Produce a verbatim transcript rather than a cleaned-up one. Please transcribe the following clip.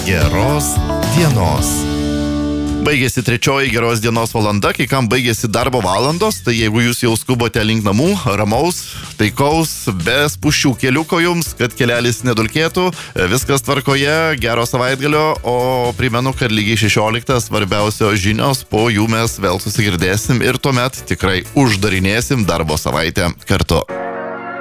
geros dienos. Baigėsi trečioji geros dienos valanda, kai kam baigėsi darbo valandos, tai jeigu jūs jau skubote link namų, ramaus, taikaus, be spūsčių keliuko jums, kad kelelis nedulkėtų, viskas tvarkoje, gero savaitgalio, o primenu, kad lygiai šešioliktą svarbiausios žinios, po jų mes vėl susigirdėsim ir tuomet tikrai uždarinėsim darbo savaitę kartu.